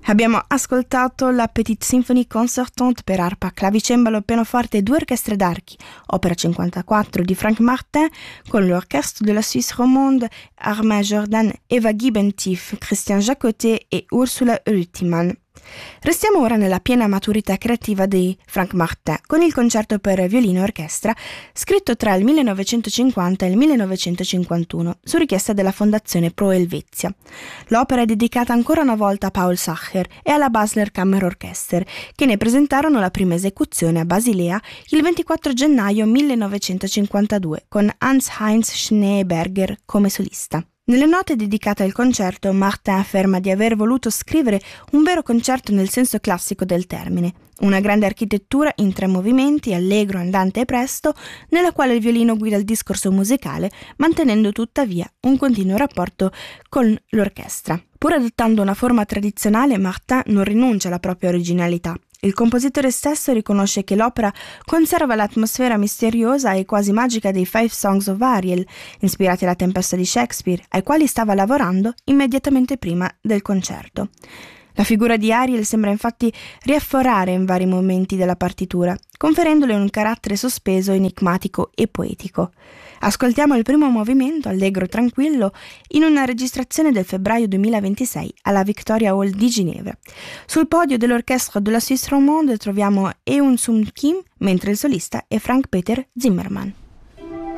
Abbiamo ascoltato la Petite Symphonie concertante per arpa, clavicembalo, pianoforte e 2 orchestre d'archi, opera 54 di Frank Martin, con l'Orchestre de la Suisse romande, Armand Jordan, Eva Gibentif, Christian Jacotet e Ursula Ultiman. Restiamo ora nella piena maturità creativa di Frank Martin con il concerto per violino e orchestra scritto tra il 1950 e il 1951 su richiesta della Fondazione Pro Helvetia. L'opera è dedicata ancora una volta a Paul Sacher e alla Basler Kammerorchester, che ne presentarono la prima esecuzione a Basilea il 24 gennaio 1952 con Hans-Heinz Schneeberger come solista. Nelle note dedicate al concerto, Martin afferma di aver voluto scrivere un vero concerto nel senso classico del termine, una grande architettura in 3 movimenti, allegro, andante e presto, nella quale il violino guida il discorso musicale, mantenendo tuttavia un continuo rapporto con l'orchestra. Pur adottando una forma tradizionale, Martin non rinuncia alla propria originalità. Il compositore stesso riconosce che l'opera conserva l'atmosfera misteriosa e quasi magica dei Five Songs of Ariel, ispirati alla Tempesta di Shakespeare, ai quali stava lavorando immediatamente prima del concerto. La figura di Ariel sembra infatti riafforare in vari momenti della partitura, conferendole un carattere sospeso, enigmatico e poetico. Ascoltiamo il primo movimento, allegro tranquillo, in una registrazione del febbraio 2026 alla Victoria Hall di Ginevra. Sul podio dell'Orchestre de la Suisse romande troviamo Eun Sung Kim, mentre il solista è Frank Peter Zimmermann.